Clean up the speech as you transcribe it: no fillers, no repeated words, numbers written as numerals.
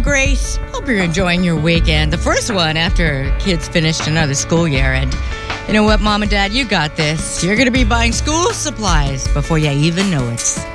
Grace. Hope you're enjoying your weekend. The first one after kids finished another school year. And you know what, Mom and Dad, you got this. You're going to be buying school supplies before you even know it.